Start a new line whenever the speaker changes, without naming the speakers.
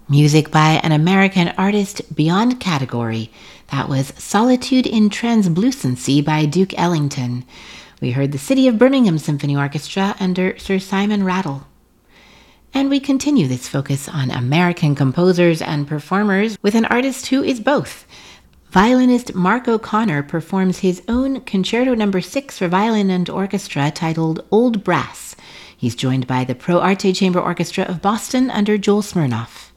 Music by an American artist beyond category. That was Solitude in Translucency by Duke Ellington. We heard the City of Birmingham Symphony Orchestra under Sir Simon Rattle. And we continue this focus on American composers and performers with an artist who is both. Violinist Mark O'Connor performs his own Concerto No. 6 for violin and orchestra titled Old Brass. He's joined by the Pro Arte Chamber Orchestra of Boston under Joel Smirnoff.